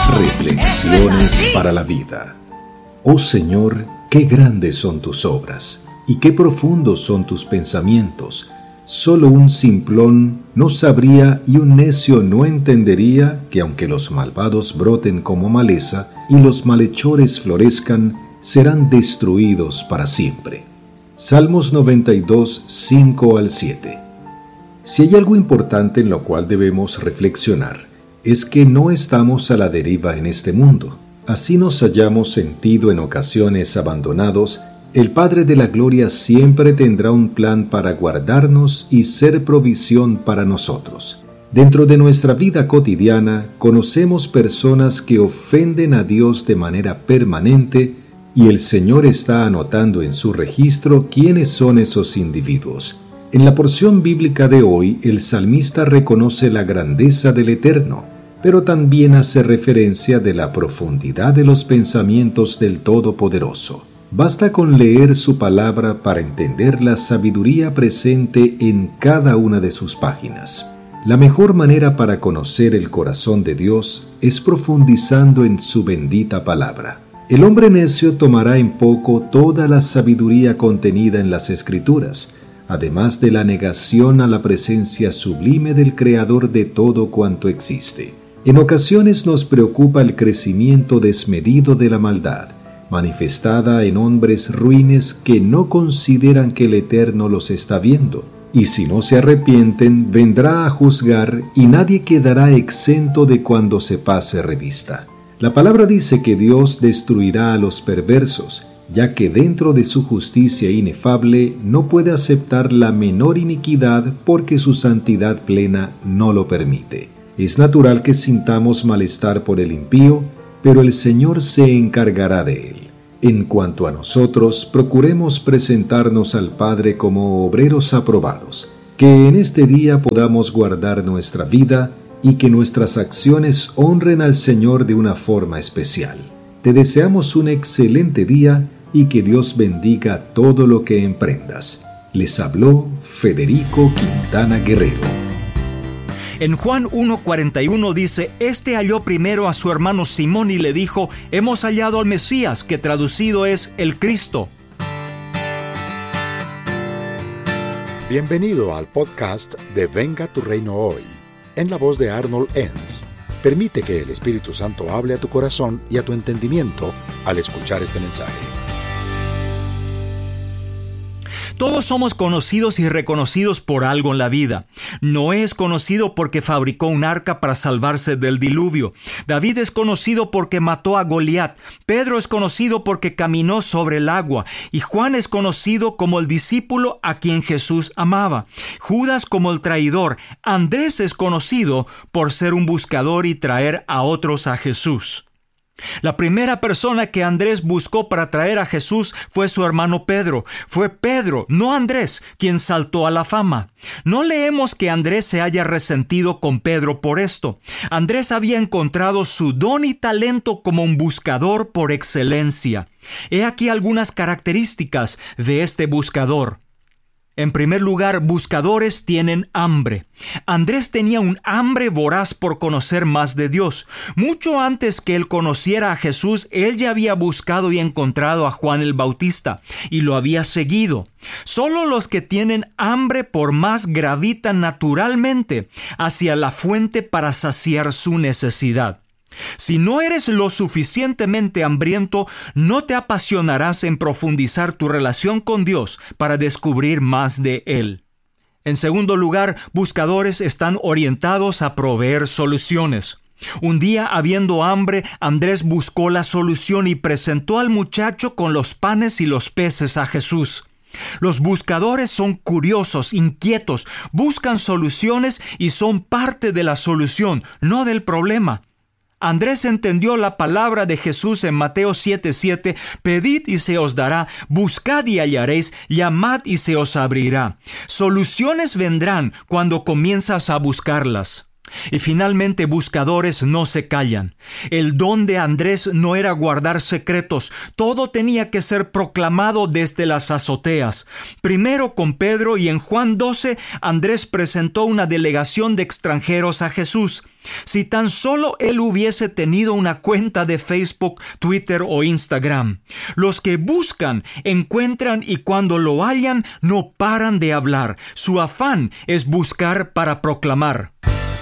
Reflexiones para la vida. Oh Señor, qué grandes son tus obras, y qué profundos son tus pensamientos. Solo un simplón no sabría y un necio no entendería que aunque los malvados broten como maleza y los malhechores florezcan, serán destruidos para siempre. Salmos 92, 5 al 7. Si hay algo importante en lo cual debemos reflexionar, es que no estamos a la deriva en este mundo. Así nos hayamos sentido en ocasiones abandonados, el Padre de la Gloria siempre tendrá un plan para guardarnos y ser provisión para nosotros. Dentro de nuestra vida cotidiana, conocemos personas que ofenden a Dios de manera permanente y el Señor está anotando en su registro quiénes son esos individuos. En la porción bíblica de hoy, el salmista reconoce la grandeza del Eterno, pero también hace referencia de la profundidad de los pensamientos del Todopoderoso. Basta con leer su palabra para entender la sabiduría presente en cada una de sus páginas. La mejor manera para conocer el corazón de Dios es profundizando en su bendita palabra. El hombre necio tomará en poco toda la sabiduría contenida en las Escrituras, además de la negación a la presencia sublime del Creador de todo cuanto existe. En ocasiones nos preocupa el crecimiento desmedido de la maldad, manifestada en hombres ruines que no consideran que el Eterno los está viendo, y si no se arrepienten, vendrá a juzgar y nadie quedará exento de cuando se pase revista. La palabra dice que Dios destruirá a los perversos, ya que dentro de su justicia inefable no puede aceptar la menor iniquidad porque su santidad plena no lo permite. Es natural que sintamos malestar por el impío, pero el Señor se encargará de él. En cuanto a nosotros, procuremos presentarnos al Padre como obreros aprobados, que en este día podamos guardar nuestra vida y que nuestras acciones honren al Señor de una forma especial. Te deseamos un excelente día y que Dios bendiga todo lo que emprendas. Les habló Federico Quintana Guerrero. En Juan 1:41 dice, Este halló primero a su hermano Simón y le dijo, hemos hallado al Mesías, que traducido es el Cristo. Bienvenido al podcast de Venga tu Reino Hoy, en la voz de Arnold Enns. Permite que el Espíritu Santo hable a tu corazón y a tu entendimiento al escuchar este mensaje. Todos somos conocidos y reconocidos por algo en la vida. Noé es conocido porque fabricó un arca para salvarse del diluvio. David es conocido porque mató a Goliat. Pedro es conocido porque caminó sobre el agua. Y Juan es conocido como el discípulo a quien Jesús amaba. Judas como el traidor. Andrés es conocido por ser un buscador y traer a otros a Jesús. La primera persona que Andrés buscó para traer a Jesús fue su hermano Pedro. Fue Pedro, no Andrés, quien saltó a la fama. No leemos que Andrés se haya resentido con Pedro por esto. Andrés había encontrado su don y talento como un buscador por excelencia. He aquí algunas características de este buscador. En primer lugar, buscadores tienen hambre. Andrés tenía un hambre voraz por conocer más de Dios. Mucho antes que él conociera a Jesús, él ya había buscado y encontrado a Juan el Bautista y lo había seguido. Solo los que tienen hambre por más gravitan naturalmente hacia la fuente para saciar su necesidad. Si no eres lo suficientemente hambriento, no te apasionarás en profundizar tu relación con Dios para descubrir más de Él. En segundo lugar, buscadores están orientados a proveer soluciones. Un día, habiendo hambre, Andrés buscó la solución y presentó al muchacho con los panes y los peces a Jesús. Los buscadores son curiosos, inquietos, buscan soluciones y son parte de la solución, no del problema. Andrés entendió la palabra de Jesús en Mateo 7:7, pedid y se os dará, buscad y hallaréis, llamad y se os abrirá. Soluciones vendrán cuando comienzas a buscarlas. Y finalmente, buscadores no se callan. El don de Andrés no era guardar secretos. Todo tenía que ser proclamado desde las azoteas. Primero con Pedro, y en Juan 12, Andrés presentó una delegación de extranjeros a Jesús. Si tan solo él hubiese tenido una cuenta de Facebook, Twitter o Instagram. Los que buscan, encuentran, y cuando lo hallan, no paran de hablar. Su afán es buscar para proclamar.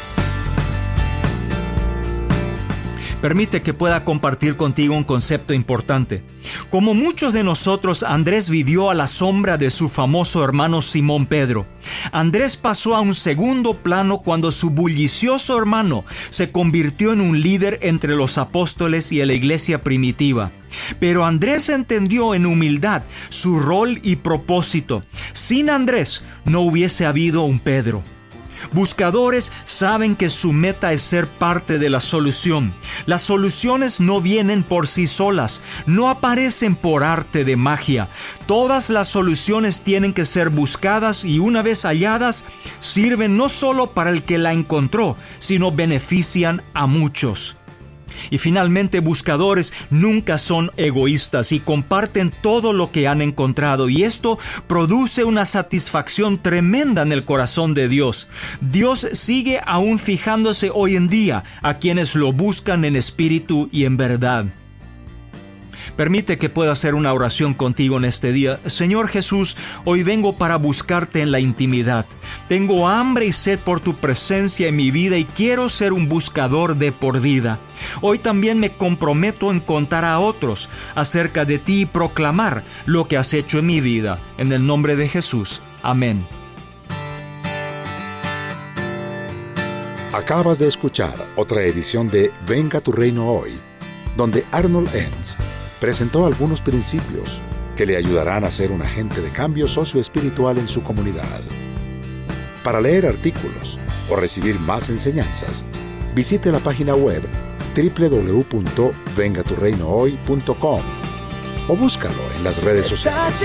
Permite que pueda compartir contigo un concepto importante. Como muchos de nosotros, Andrés vivió a la sombra de su famoso hermano Simón Pedro. Andrés pasó a un segundo plano cuando su bullicioso hermano se convirtió en un líder entre los apóstoles y en la iglesia primitiva. Pero Andrés entendió en humildad su rol y propósito. Sin Andrés no hubiese habido un Pedro. Buscadores saben que su meta es ser parte de la solución. Las soluciones no vienen por sí solas, no aparecen por arte de magia. Todas las soluciones tienen que ser buscadas y una vez halladas, sirven no solo para el que la encontró, sino benefician a muchos. Y finalmente, buscadores nunca son egoístas y comparten todo lo que han encontrado, y esto produce una satisfacción tremenda en el corazón de Dios. Dios sigue aún fijándose hoy en día a quienes lo buscan en espíritu y en verdad. Permite que pueda hacer una oración contigo en este día. Señor Jesús, hoy vengo para buscarte en la intimidad. Tengo hambre y sed por tu presencia en mi vida y quiero ser un buscador de por vida. Hoy también me comprometo en contar a otros acerca de ti y proclamar lo que has hecho en mi vida. En el nombre de Jesús. Amén. Acabas de escuchar otra edición de Venga tu Reino Hoy, donde Arnold Enns presentó algunos principios que le ayudarán a ser un agente de cambio socioespiritual en su comunidad. Para leer artículos o recibir más enseñanzas, visite la página web www.vengaturreinohoy.com o búscalo en las redes sociales.